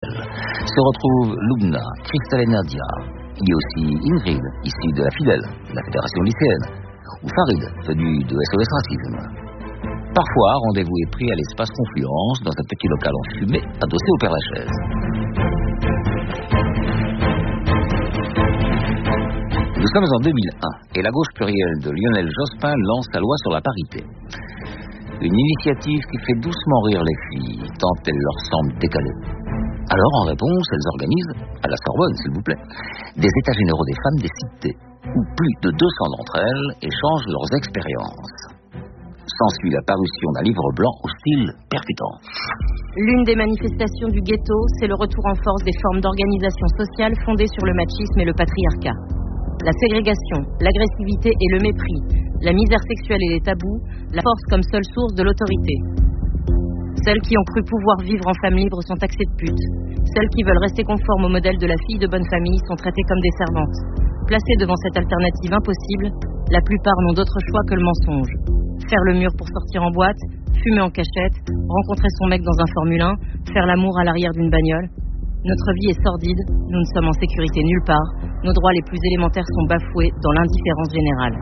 Se retrouvent Lubna, Cristal et Nadia. Il y a aussi Ingrid, issue de la Fidèle, la fédération lycéenne, ou Farid, venu de SOS Racisme. Parfois, rendez-vous est pris à l'espace Confluence, dans un petit local enfumé, adossé au Père-Lachaise. Nous sommes en 2001 et la gauche plurielle de Lionel Jospin lance la loi sur la parité. Une initiative qui fait doucement rire les filles, tant elle leur semble décalée. Alors, en réponse, elles organisent, à la Sorbonne s'il vous plaît, des états généraux des femmes des cités, où plus de 200 d'entre elles échangent leurs expériences. S'ensuit la parution d'un livre blanc au style percutant. L'une des manifestations du ghetto, c'est le retour en force des formes d'organisation sociale fondées sur le machisme et le patriarcat. La ségrégation, l'agressivité et le mépris, la misère sexuelle et les tabous, la force comme seule source de l'autorité. Celles qui ont cru pouvoir vivre en femme libre sont taxées de putes. Celles qui veulent rester conformes au modèle de la fille de bonne famille sont traitées comme des servantes. Placées devant cette alternative impossible, la plupart n'ont d'autre choix que le mensonge. Faire le mur pour sortir en boîte, fumer en cachette, rencontrer son mec dans un Formule 1, faire l'amour à l'arrière d'une bagnole. Notre vie est sordide, nous ne sommes en sécurité nulle part, nos droits les plus élémentaires sont bafoués dans l'indifférence générale.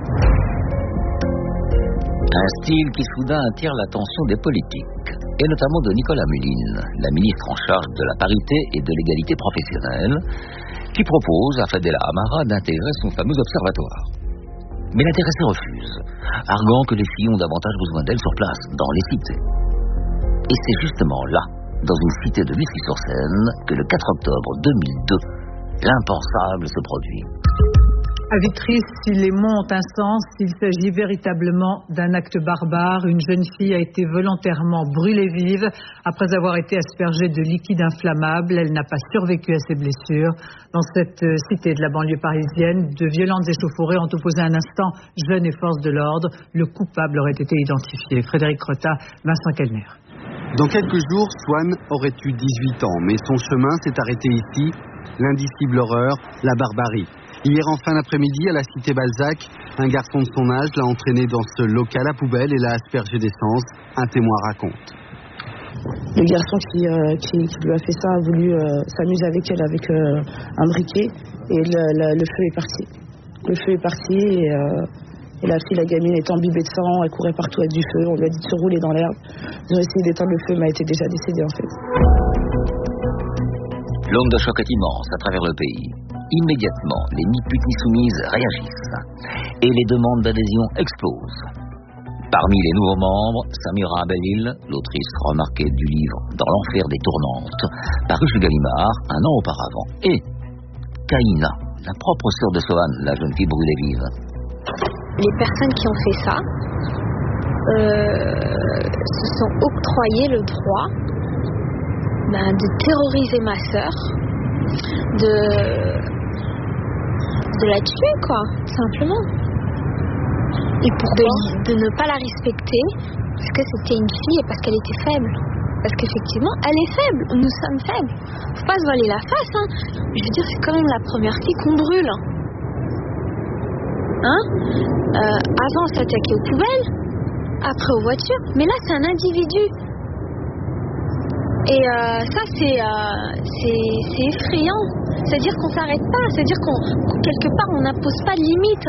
Un style qui soudain attire l'attention des politiques, et notamment de Nicolas Muline, la ministre en charge de la parité et de l'égalité professionnelle, qui propose à Fadela Amara d'intégrer son fameux observatoire. Mais l'intéressé refuse, arguant que les filles ont davantage besoin d'elle sur place, dans les cités. Et c'est justement là, dans une cité de Vitry-sur-Seine, que le 4 octobre 2002, l'impensable se produit. À Vitry, si les mots ont un sens, il s'agit véritablement d'un acte barbare. Une jeune fille a été volontairement brûlée vive après avoir été aspergée de liquide inflammable. Elle n'a pas survécu à ses blessures. Dans cette cité de la banlieue parisienne, de violentes échauffourées ont opposé un instant jeunes et forces de l'ordre. Le coupable aurait été identifié. Frédéric Crotat, Vincent Kellner. Dans quelques jours, Swan aurait eu 18 ans, mais son chemin s'est arrêté ici. L'indicible horreur, la barbarie. Hier en fin d'après-midi, à la cité Balzac, un garçon de son âge l'a entraîné dans ce local à poubelle et l'a aspergé d'essence. Un témoin raconte. Le garçon qui lui a fait ça a voulu s'amuser avec elle avec un briquet et le feu est parti. Le feu est parti et la fille, la gamine, est imbibée de sang, elle courait partout avec du feu, on lui a dit de se rouler dans l'herbe. Ils ont essayé d'éteindre le feu, mais elle était déjà décédée en fait. L'onde de choc est immense à travers le pays. Immédiatement, les ni putes ni soumises réagissent et les demandes d'adhésion explosent. Parmi les nouveaux membres, Samira Abelil, l'autrice remarquée du livre Dans l'enfer des tournantes, paru chez Gallimard un an auparavant, et Kaina, la propre sœur de Sohan, la jeune fille brûlée vive. Les personnes qui ont fait ça se sont octroyées le droit de terroriser ma sœur, de la tuer, quoi, tout simplement. Et de ne pas la respecter parce que c'était une fille et parce qu'elle était faible. Parce qu'effectivement, elle est faible, nous sommes faibles. Faut pas se voiler la face, hein. Je veux dire, c'est quand même la première fille qu'on brûle. Avant, on s'attaquait aux poubelles, après aux voitures, mais là, c'est un individu. Et ça, c'est effrayant. C'est-à-dire qu'on s'arrête pas, c'est-à-dire qu'on quelque part, on n'impose pas de limite.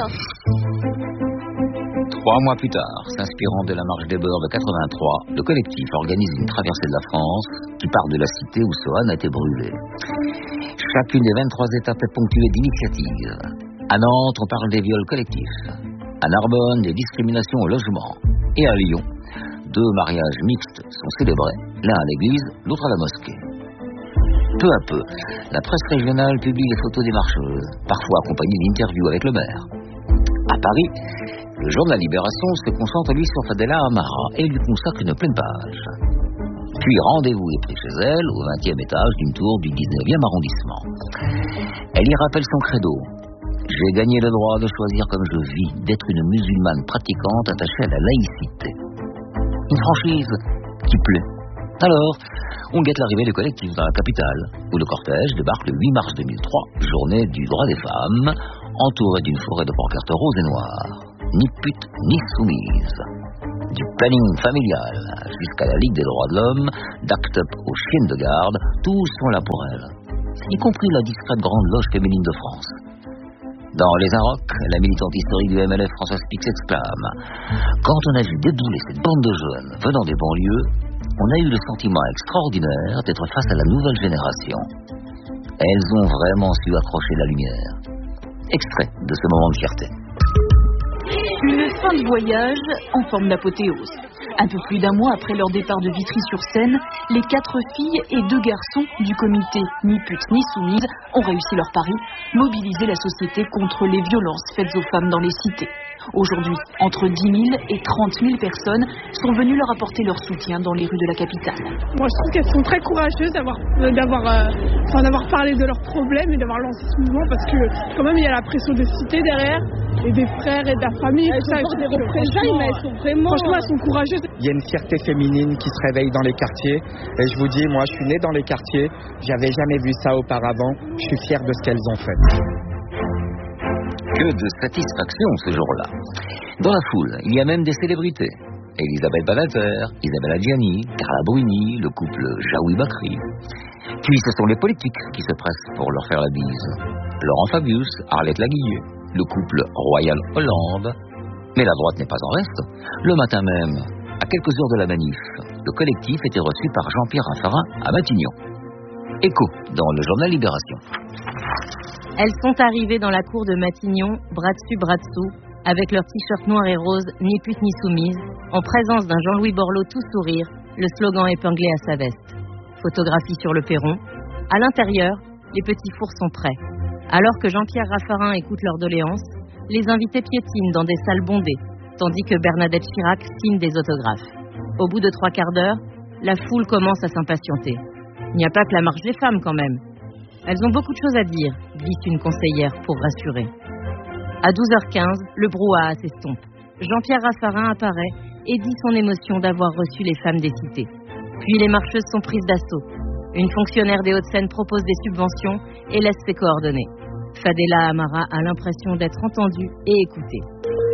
3 mois plus tard, s'inspirant de la marche des beurs de 83, le collectif organise une traversée de la France qui part de la cité où Sohan a été brûlée. Chacune des 23 étapes est ponctuée d'initiatives. À Nantes, on parle des viols collectifs. À Narbonne, des discriminations au logement. Et à Lyon, 2 mariages mixtes sont célébrés, l'un à l'église, l'autre à la mosquée. Peu à peu, la presse régionale publie les photos des marcheuses, parfois accompagnées d'interviews avec le maire. À Paris, le journal Libération se concentre lui sur Fadela Amara et lui consacre une pleine page. Puis rendez-vous est pris chez elle, au 20e étage d'une tour du 19e arrondissement. Elle y rappelle son credo. J'ai gagné le droit de choisir comme je vis, d'être une musulmane pratiquante attachée à la laïcité. Une franchise qui plaît. Alors, on guette l'arrivée du collectif dans la capitale, où le cortège débarque le 8 mars 2003, journée du droit des femmes, entouré d'une forêt de pancartes roses et noires. Ni pute, ni soumise. Du planning familial jusqu'à la Ligue des droits de l'homme, d'Act Up aux chiennes de garde, tous sont là pour elle, y compris la discrète grande loge féminine de France. Dans Les Inrocks, la militante historique du MLF Françoise Pic s'exclame: quand on a vu débouler cette bande de jeunes venant des banlieues, on a eu le sentiment extraordinaire d'être face à la nouvelle génération. Elles ont vraiment su accrocher la lumière. Extrait de ce moment de fierté. Une fin de voyage en forme d'apothéose. Un peu plus d'un mois après leur départ de Vitry-sur-Seine, les 4 filles et 2 garçons du comité Ni pute ni soumise ont réussi leur pari, mobiliser la société contre les violences faites aux femmes dans les cités. Aujourd'hui, entre 10 000 et 30 000 personnes sont venues leur apporter leur soutien dans les rues de la capitale. Moi, je trouve qu'elles sont très courageuses d'avoir parlé de leurs problèmes et d'avoir lancé ce mouvement, parce que quand même, il y a la pression des cités derrière, et des frères et de la famille. Elles sont des représailles, mais elles sont vraiment... Franchement, elles sont courageuses. Il y a une fierté féminine qui se réveille dans les quartiers. Et je vous dis, moi, je suis né dans les quartiers. J'avais jamais vu ça auparavant. Je suis fier de ce qu'elles ont fait. Que de satisfaction ce jour-là. Dans la foule, il y a même des célébrités. Elisabeth Badinter, Isabelle Adjani, Carla Bruni, le couple Jaoui Bakri. Puis ce sont les politiques qui se pressent pour leur faire la bise. Laurent Fabius, Arlette Laguillet, le couple Royal Hollande. Mais la droite n'est pas en reste. Le matin même, à quelques heures de la manif, le collectif était reçu par Jean-Pierre Raffarin à Matignon. Écho dans le journal Libération. Elles sont arrivées dans la cour de Matignon, bras dessus, bras dessous, avec leur t-shirt noir et rose, ni pute ni soumise, en présence d'un Jean-Louis Borloo tout sourire, le slogan épinglé à sa veste. Photographie sur le perron. À l'intérieur, les petits fours sont prêts. Alors que Jean-Pierre Raffarin écoute leurs doléances, les invités piétinent dans des salles bondées, tandis que Bernadette Chirac signe des autographes. Au bout de 3 quarts d'heure, la foule commence à s'impatienter. Il n'y a pas que la marche des femmes quand même. Elles ont beaucoup de choses à dire, glisse une conseillère pour rassurer. À 12h15, le brouhaha s'estompe. Jean-Pierre Raffarin apparaît et dit son émotion d'avoir reçu les femmes des cités. Puis les marcheuses sont prises d'assaut. Une fonctionnaire des Hauts-de-Seine propose des subventions et laisse ses coordonnées. Fadela Amara a l'impression d'être entendue et écoutée.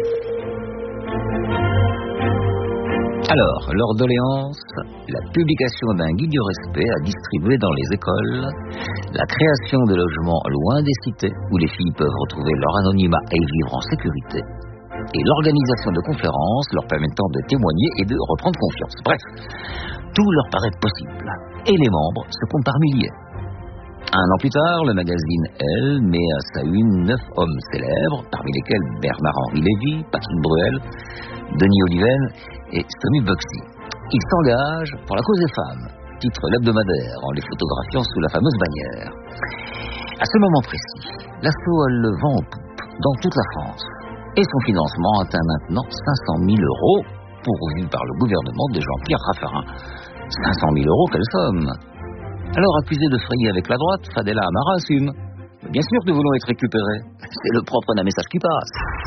Alors, leur doléance, la publication d'un guide du respect à distribuer dans les écoles, la création de logements loin des cités où les filles peuvent retrouver leur anonymat et vivre en sécurité, et l'organisation de conférences leur permettant de témoigner et de reprendre confiance. Bref, tout leur paraît possible, et les membres se comptent par milliers. Un an plus tard, le magazine Elle met à sa une 9 hommes célèbres, parmi lesquels Bernard-Henri Lévy, Patrick Bruel, Denis Oliven et Stomy Bugsy. Ils s'engagent pour la cause des femmes, titre l'hebdomadaire, en les photographiant sous la fameuse bannière. À ce moment précis, l'asso a le vent en poupe dans toute la France, et son financement atteint maintenant 500 000 euros, pourvu par le gouvernement de Jean-Pierre Raffarin. 500 000 euros, quelle somme! Alors, accusé de frayer avec la droite, Fadela Amara assume. Bien sûr que nous voulons être récupérés. C'est le propre d'un message qui passe.